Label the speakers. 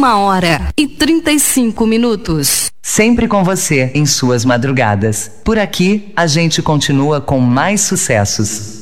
Speaker 1: 1h35.
Speaker 2: Sempre com você em suas madrugadas. Por aqui, a gente continua com mais sucessos.